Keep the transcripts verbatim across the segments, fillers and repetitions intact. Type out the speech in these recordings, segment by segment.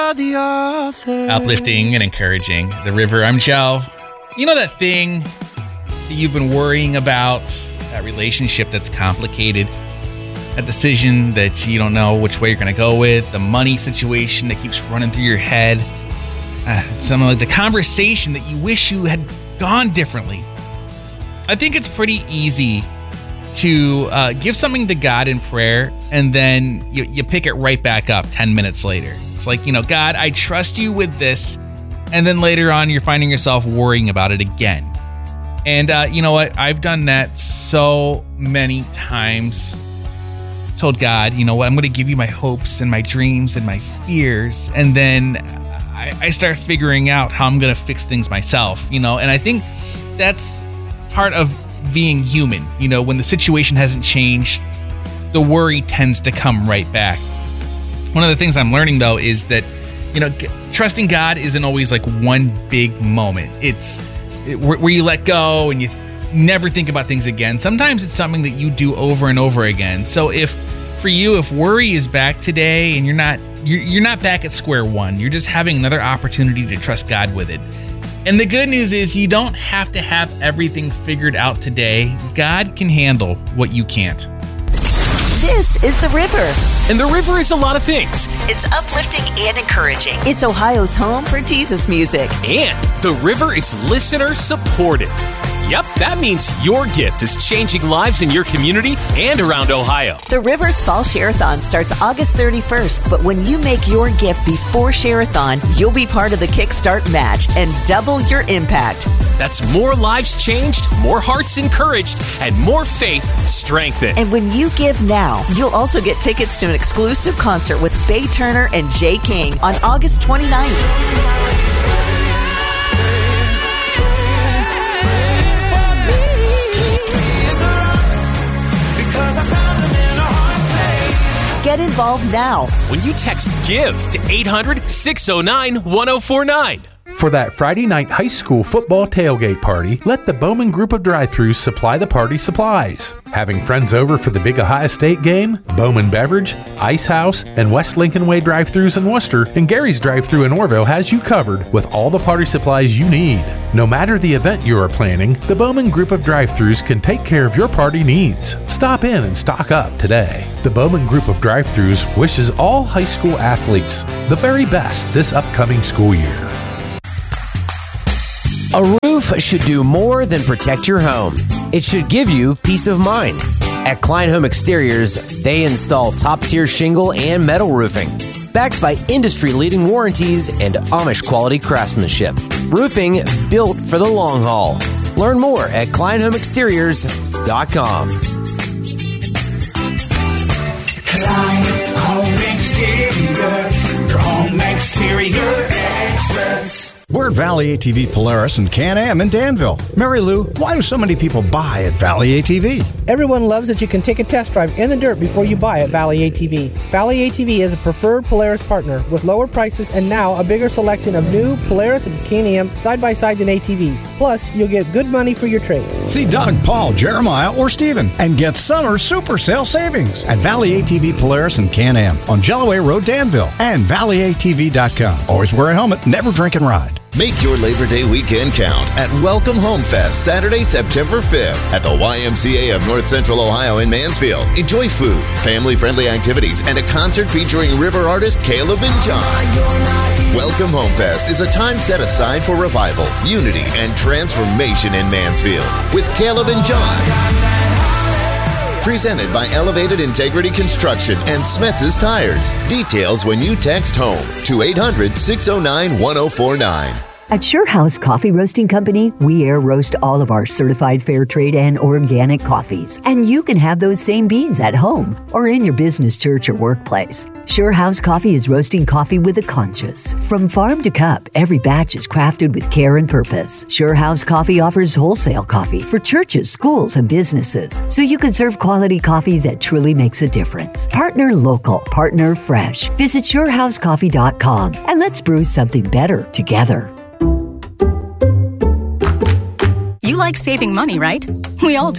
Uplifting and encouraging. The River. I'm Joe. You know that thing that you've been worrying about, that relationship that's complicated, that decision that you don't know which way you're going to go with, the money situation that keeps running through your head, uh, some like the conversation that you wish you had gone differently. I think it's pretty easy to uh, give something to God in prayer, and then you, you pick it right back up ten minutes later. It's like, you know, God, I trust you with this. And then later on, you're finding yourself worrying about it again. And uh, you know what? I've done that so many times. Told God, you know what? I'm going to give you my hopes and my dreams and my fears. And then I, I start figuring out how I'm going to fix things myself, you know? And I think that's part of being human. You know, when the situation hasn't changed, the worry tends to come right back. One of the things I'm learning, though, is that, you know, g- trusting God isn't always like one big moment. It's it, where, where you let go and you th- never think about things again. Sometimes it's something that you do over and over again. So if, for you, if worry is back today and you're not you're, you're not back at square one, you're just having another opportunity to trust God with it. And the good news is you don't have to have everything figured out today. God can handle what you can't. This is The River. And The River is a lot of things. It's uplifting and encouraging. It's Ohio's home for Jesus music. And The River is listener supported. Yep, that means your gift is changing lives in your community and around Ohio. The River's Fall Share-a-thon starts August thirty-first, but when you make your gift before Share-a-thon, you'll be part of the Kickstart match and double your impact. That's more lives changed, more hearts encouraged, and more faith strengthened. And when you give now, you'll also get tickets to an exclusive concert with Faye Turner and Jay King on August twenty-ninth. Get involved now when you text GIVE to eight hundred, six oh nine, one oh four nine. For that Friday night high school football tailgate party, let the Bowman Group of Drive-Thrus supply the party supplies. Having friends over for the big Ohio State game? Bowman Beverage, Ice House, and West Lincoln Way Drive-Thrus in Worcester, and Gary's Drive-Thru in Orville has you covered with all the party supplies you need. No matter the event you are planning, the Bowman Group of Drive-Thrus can take care of your party needs. Stop in and stock up today. The Bowman Group of Drive-Thrus wishes all high school athletes the very best this upcoming school year. A roof should do more than protect your home. It should give you peace of mind. At Klein Home Exteriors, they install top-tier shingle and metal roofing, backed by industry-leading warranties and Amish-quality craftsmanship. Roofing built for the long haul. Learn more at klein home exteriors dot com. Klein Home Exteriors, your home exterior experts. We're at Valley A T V Polaris and Can-Am in Danville. Mary Lou, why do so many people buy at Valley A T V? Everyone loves that you can take a test drive in the dirt before you buy at Valley A T V. Valley A T V is a preferred Polaris partner with lower prices and now a bigger selection of new Polaris and Can-Am side-by-sides and A T Vs. Plus, you'll get good money for your trade. See Doug, Paul, Jeremiah, or Steven and get summer super sale savings at Valley A T V Polaris and Can-Am on Jellaway Road, Danville, and valley a t v dot com. Always wear a helmet, never drink and ride. Make your Labor Day weekend count at Welcome Home Fest, Saturday, September fifth at the Y M C A of North Central Ohio in Mansfield. Enjoy food, family-friendly activities, and a concert featuring river artist Caleb and John. Welcome Home Fest is a time set aside for revival, unity, and transformation in Mansfield with Caleb and John. Presented by Elevated Integrity Construction and Smetz's Tires. Details when you text HOME to eight hundred, six oh nine, one oh four nine. At Sure House Coffee Roasting Company, we air roast all of our certified fair trade and organic coffees. And you can have those same beans at home or in your business, church, or workplace. Sure House Coffee is roasting coffee with a conscience. From farm to cup, every batch is crafted with care and purpose. Sure House Coffee offers wholesale coffee for churches, schools, and businesses, so you can serve quality coffee that truly makes a difference. Partner local, partner fresh. Visit sure house coffee dot com and let's brew something better together. You like saving money, right? We all do.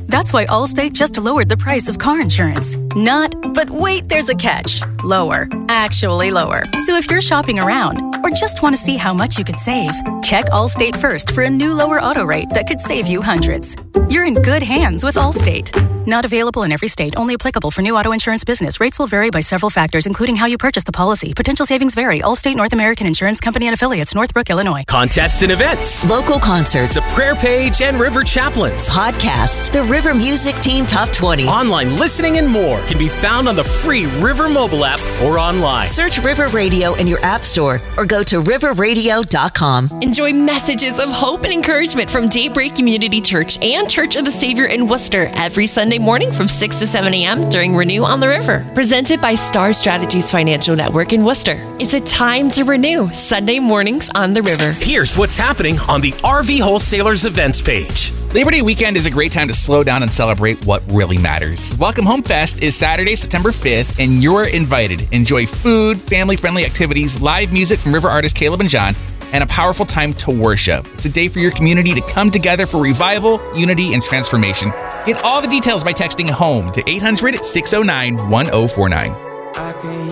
That's why Allstate just lowered the price of car insurance. Not, but wait, there's a catch. Lower. Actually lower. So if you're shopping around or just want to see how much you could save, check Allstate first for a new lower auto rate that could save you hundreds. You're in good hands with Allstate. Not available in every state. Only applicable for new auto insurance business. Rates will vary by several factors, including how you purchase the policy. Potential savings vary. Allstate North American Insurance Company and Affiliates, Northbrook, Illinois. Contests and events. Local concerts. The prayer page and River Chaplains. Podcasts. The River Music Team Top twenty. Online listening and more can be found on the free River mobile app or online. Search River Radio in your app store or go to river radio dot com. Enjoy messages of hope and encouragement from Daybreak Community Church and Church of the Savior in Worcester every Sunday morning from six to seven a.m. during Renew on the River. Presented by Star Strategies Financial Network in Worcester. It's a time to renew. Sunday mornings on the River. Here's what's happening on the R V Wholesalers events page. Labor Day weekend is a great time to slow down and celebrate what really matters. Welcome Home Fest is Saturday, September fifth, and you're invited. Enjoy food, family-friendly activities, live music from River artists Caleb and John, and a powerful time to worship. It's a day for your community to come together for revival, unity, and transformation. Get all the details by texting HOME to eight hundred, six oh nine, one oh four nine.